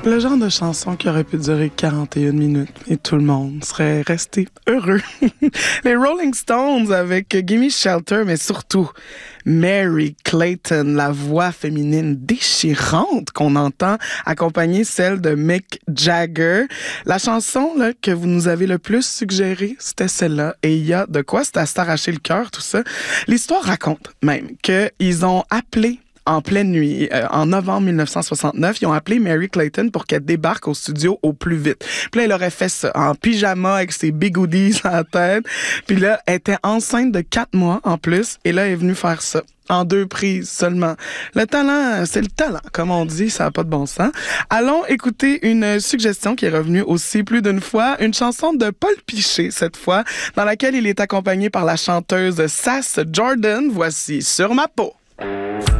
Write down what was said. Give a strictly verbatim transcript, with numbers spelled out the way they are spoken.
Le genre de chanson qui aurait pu durer quarante et une minutes et tout le monde serait resté heureux. Les Rolling Stones avec Gimme Shelter, mais surtout Mary Clayton, la voix féminine déchirante qu'on entend accompagner celle de Mick Jagger. La chanson là, que vous nous avez le plus suggérée, c'était celle-là. Et il y a de quoi c'est à s'arracher le cœur, tout ça. L'histoire raconte même qu'ils ont appelé en pleine nuit, euh, en novembre mille neuf cent soixante-neuf, ils ont appelé Mary Clayton pour qu'elle débarque au studio au plus vite. Puis là, elle aurait fait ça en pyjama avec ses bigoudis à la tête. Puis là, elle était enceinte de quatre mois en plus. Et là, elle est venue faire ça en deux prises seulement. Le talent, c'est le talent, comme on dit, ça n'a pas de bon sens. Allons écouter une suggestion qui est revenue aussi plus d'une fois, une chanson de Paul Piché, cette fois, dans laquelle il est accompagné par la chanteuse Sass Jordan. Voici Sur ma peau.